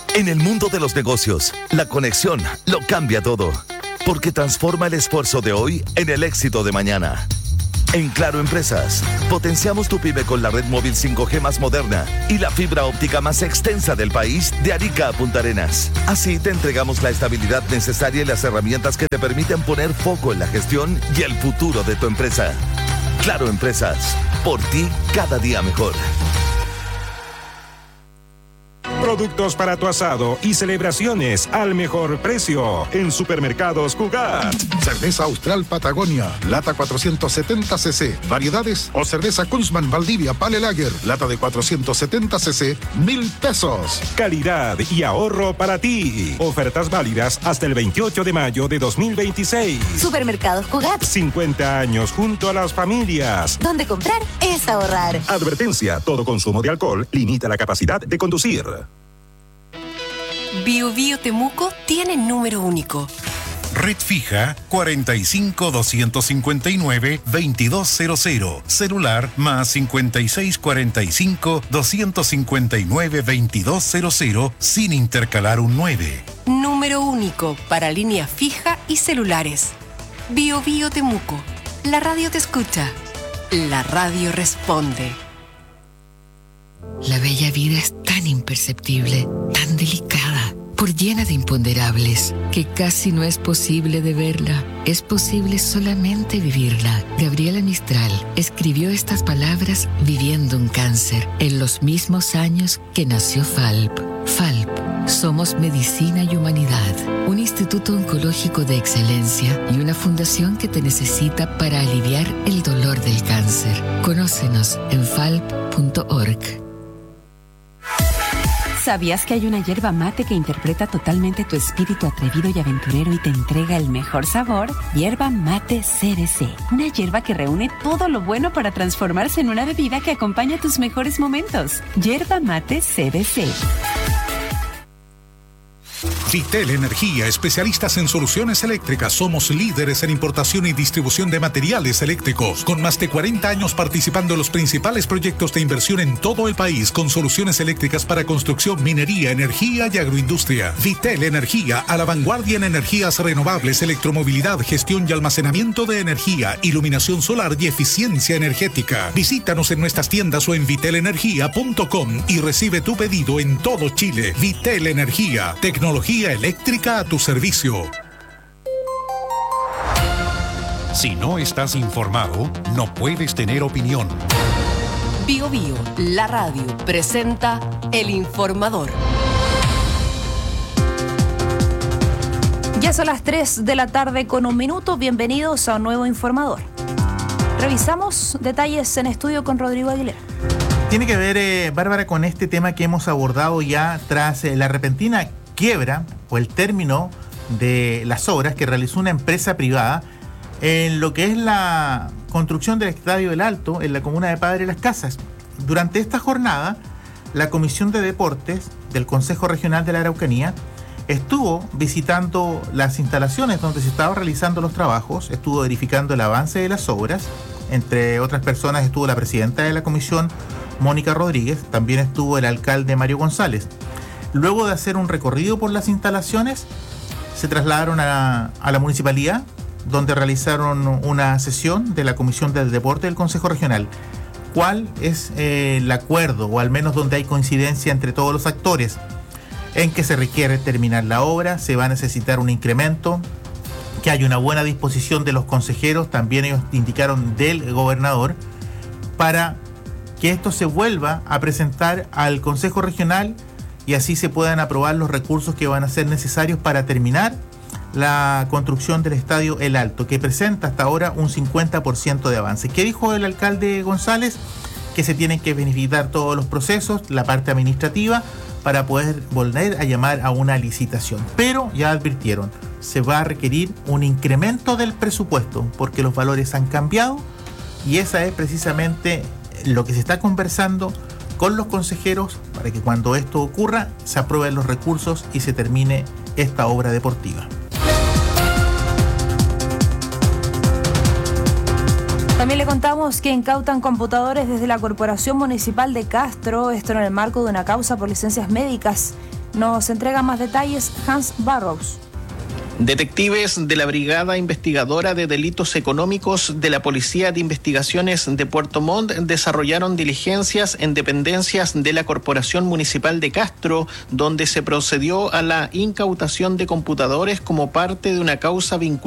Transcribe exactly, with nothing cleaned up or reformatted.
En el mundo de los negocios, la conexión lo cambia todo, porque transforma el esfuerzo de hoy en el éxito de mañana. En Claro Empresas, potenciamos tu pyme con la red móvil cinco G más moderna y la fibra óptica más extensa del país de Arica a Punta Arenas. Así te entregamos la estabilidad necesaria y las herramientas que te permiten poner foco en la gestión y el futuro de tu empresa. Claro Empresas, por ti cada día mejor. Productos para tu asado y celebraciones al mejor precio en Supermercados Cugat. Cerveza Austral Patagonia, lata cuatrocientos setenta centilitros. Variedades o cerveza Kunzman Valdivia Pale Lager, lata de cuatrocientos setenta centilitros, mil pesos. Calidad y ahorro para ti. Ofertas válidas hasta el veintiocho de mayo de dos mil veintiséis. Supermercados Cugat. cincuenta años junto a las familias. Donde comprar es ahorrar. Advertencia, todo consumo de alcohol limita la capacidad de conducir. Bio Bio Temuco tiene número único. Red fija cuarenta y cinco, doscientos cincuenta y nueve, veintidós cero cero. Celular más cincuenta y seis, cuarenta y cinco, doscientos cincuenta y nueve, veintidós cero cero sin intercalar un nueve. Número único para línea fija y celulares. Bio Bio Temuco. La radio te escucha. La radio responde. La bella vida es tan imperceptible, tan delicada, por llena de imponderables, que casi no es posible de verla. Es posible solamente vivirla. Gabriela Mistral escribió estas palabras viviendo un cáncer, en los mismos años que nació Falp. Falp, somos medicina y humanidad, un instituto oncológico de excelencia y una fundación que te necesita para aliviar el dolor del cáncer. Conócenos en falp punto org. ¿Sabías que hay una yerba mate que interpreta totalmente tu espíritu atrevido y aventurero y te entrega el mejor sabor? Yerba Mate C B C. Una yerba que reúne todo lo bueno para transformarse en una bebida que acompaña tus mejores momentos. Yerba Mate C B C. Vitel Energía, especialistas en soluciones eléctricas. Somos líderes en importación y distribución de materiales eléctricos, con más de cuarenta años participando en los principales proyectos de inversión en todo el país, con soluciones eléctricas para construcción, minería, energía y agroindustria. Vitel Energía, a la vanguardia en energías renovables, electromovilidad, gestión y almacenamiento de energía, iluminación solar y eficiencia energética. Visítanos en nuestras tiendas o en vitel energía punto com y recibe tu pedido en todo Chile. Vitel Energía, tecnología eléctrica a tu servicio. Si no estás informado, no puedes tener opinión. Bio Bio, la radio, presenta El Informador. Ya son las tres de la tarde con un minuto. Bienvenidos a un nuevo Informador. Revisamos detalles en estudio con Rodrigo Aguilera. Tiene que ver, eh, Bárbara, con este tema que hemos abordado ya tras eh, la repentina quiebra o el término de las obras que realizó una empresa privada en lo que es la construcción del Estadio del Alto en la comuna de Padre Las Casas. Durante esta jornada, la Comisión de Deportes del Consejo Regional de la Araucanía estuvo visitando las instalaciones donde se estaban realizando los trabajos, estuvo verificando el avance de las obras. Entre otras personas estuvo la presidenta de la comisión, Mónica Rodríguez, también estuvo el alcalde Mario González. Luego de hacer un recorrido por las instalaciones, se trasladaron a, a la municipalidad, donde realizaron una sesión de la Comisión del Deporte del Consejo Regional. ¿Cuál es eh, el acuerdo, o al menos donde hay coincidencia entre todos los actores? En que se requiere terminar la obra, se va a necesitar un incremento, que hay una buena disposición de los consejeros, también ellos indicaron del gobernador, para que esto se vuelva a presentar al Consejo Regional y así se puedan aprobar los recursos que van a ser necesarios para terminar la construcción del Estadio El Alto, que presenta hasta ahora un cincuenta por ciento de avance. ¿Qué dijo el alcalde González? Que se tienen que verificar todos los procesos, la parte administrativa, para poder volver a llamar a una licitación. Pero ya advirtieron, se va a requerir un incremento del presupuesto, porque los valores han cambiado, y esa es precisamente lo que se está conversando con los consejeros para que cuando esto ocurra se aprueben los recursos y se termine esta obra deportiva. También le contamos que incautan computadores desde la Corporación Municipal de Castro, esto en el marco de una causa por licencias médicas Nos entrega más detalles Hans Barrows. Detectives de la Brigada Investigadora de Delitos Económicos de la Policía de Investigaciones de Puerto Montt desarrollaron diligencias en dependencias de la Corporación Municipal de Castro, donde se procedió a la incautación de computadores como parte de una causa vinculada